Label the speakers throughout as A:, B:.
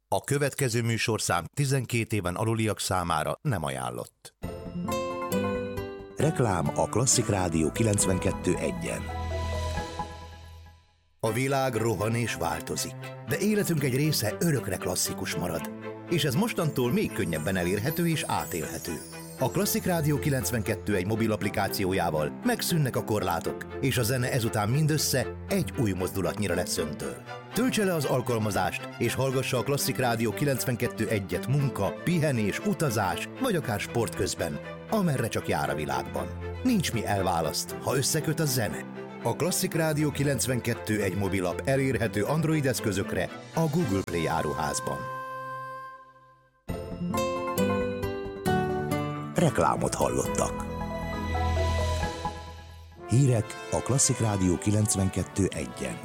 A: A következő műsorszám 12 éven aluliak számára nem ajánlott.
B: Reklám a Klasszik Rádió 92.1-en.
A: A világ rohan és változik, de életünk egy része örökre klasszikus marad. És ez mostantól még könnyebben elérhető és átélhető. A Klasszik Rádió 92.1 mobil applikációjával megszűnnek a korlátok, és a zene ezután mindössze egy új mozdulatnyira lesz öntől. Töltse le az alkalmazást, és hallgassa a Klasszik Rádió 92.1-et munka, pihenés, utazás, vagy akár sport közben, amerre csak jár a világban. Nincs mi elválaszt, ha összeköt a zene. A Klasszik Rádió 92.1 mobilap elérhető Android eszközökre a Google Play áruházban.
B: Reklámot hallottak. Hírek a Klasszik Rádió 92.1-en.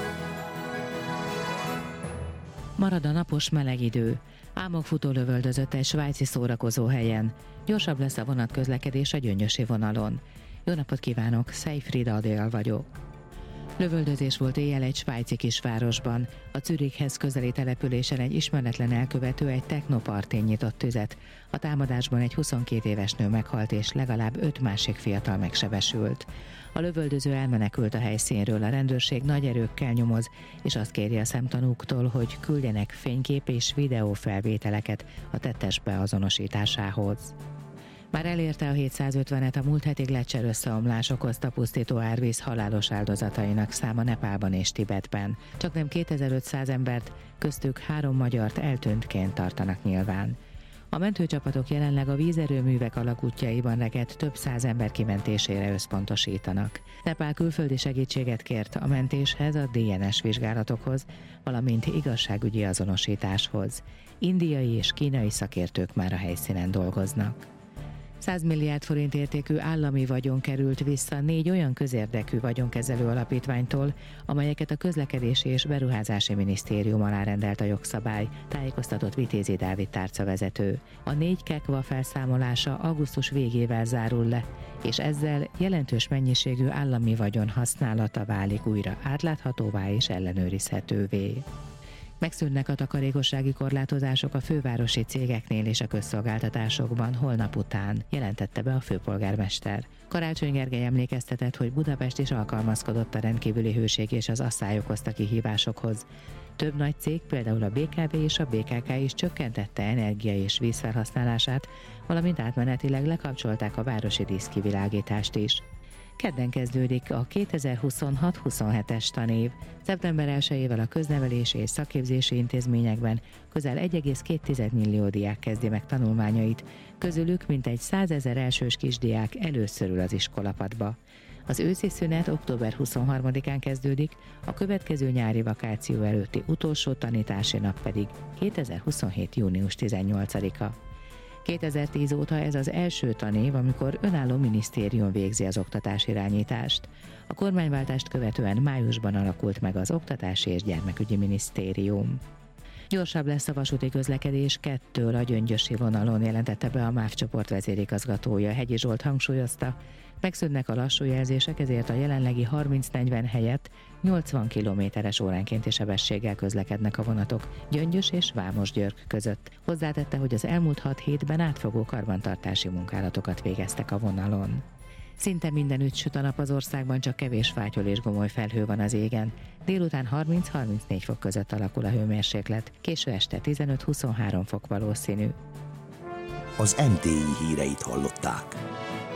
C: Marad a napos meleg idő. Álmokfutó lövöldözött egy svájci szórakozóhelyen. Gyorsabb lesz a vonatközlekedés a Gyöngyösi vonalon. Jó napot kívánok, Seyfried Adél vagyok. Lövöldözés volt éjjel egy svájci kisvárosban. A Zürichhez közeli településen egy ismeretlen elkövető egy technopartén nyitott tüzet. A támadásban egy 22 éves nő meghalt és legalább 5 másik fiatal megsebesült. A lövöldöző elmenekült a helyszínről, a rendőrség nagy erőkkel nyomoz, és azt kéri a szemtanúktól, hogy küldjenek fénykép és videófelvételeket a tettes beazonosításához. Már elérte a 750-et a múlt heti gleccser összeomlás okozta pusztító árvíz halálos áldozatainak száma Nepálban és Tibetben. Csaknem 2500 embert, köztük 3 magyart eltűntként tartanak nyilván. A mentőcsapatok jelenleg a vízerőművek alagútjaiban rekedt több száz ember kimentésére összpontosítanak. Nepál külföldi segítséget kért a mentéshez, a DNS vizsgálatokhoz, valamint igazságügyi azonosításhoz. Indiai és kínai szakértők már a helyszínen dolgoznak. 100 milliárd forint értékű állami vagyon került vissza 4 olyan közérdekű vagyonkezelő alapítványtól, amelyeket a Közlekedési és Beruházási Minisztérium alá rendelt a jogszabály, tájékoztatott Vitézi Dávid tárcavezető. A 4 kekva felszámolása augusztus végével zárul le, és ezzel jelentős mennyiségű állami vagyon használata válik újra átláthatóvá és ellenőrizhetővé. Megszűnnek a takarékossági korlátozások a fővárosi cégeknél és a közszolgáltatásokban holnap után, jelentette be a főpolgármester. Karácsony Gergely emlékeztetett, hogy Budapest is alkalmazkodott a rendkívüli hőség és az asszály okozta kihívásokhoz. Több nagy cég, például a BKV és a BKK is csökkentette energia- és vízfelhasználását, valamint átmenetileg lekapcsolták a városi díszkivilágítást is. Kedden kezdődik a 2026-27-es tanév. Szeptember 1-ével a köznevelési és szakképzési intézményekben közel 1,2 millió diák kezdi meg tanulmányait, közülük mintegy 100 000 elsős kisdiák először ül az iskolapadba. Az őszi szünet október 23-án kezdődik, a következő nyári vakáció előtti utolsó tanítási nap pedig 2027. június 18-a. 2010 óta ez az első tanév, amikor önálló minisztérium végzi az oktatásirányítást. A kormányváltást követően májusban alakult meg az Oktatási és Gyermekügyi Minisztérium. Gyorsabb lesz a vasúti közlekedés 2-től a Gyöngyösi vonalon, jelentette be a MÁV csoport vezérigazgatója. Hegyi Zsolt hangsúlyozta, megszűnnek a lassú jelzések, ezért a jelenlegi 30-40 helyett 80 km/h óránkénti sebességgel közlekednek a vonatok Gyöngyös és Vámosgyörgy között. Hozzátette, hogy az elmúlt 6 hétben átfogó karbantartási munkálatokat végeztek a vonalon. Szinte mindenütt süt a nap az országban, csak kevés fátyol és gomoly felhő van az égen. Délután 30-34 fok között alakul a hőmérséklet, késő este 15-23 fok valószínű.
B: Az MTI híreit hallották.